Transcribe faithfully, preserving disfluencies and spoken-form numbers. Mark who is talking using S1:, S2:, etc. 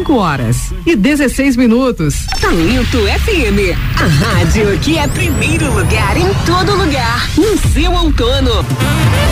S1: cinco horas e dezesseis minutos.
S2: Talento F M, a rádio que é primeiro lugar em todo lugar, no seu outono.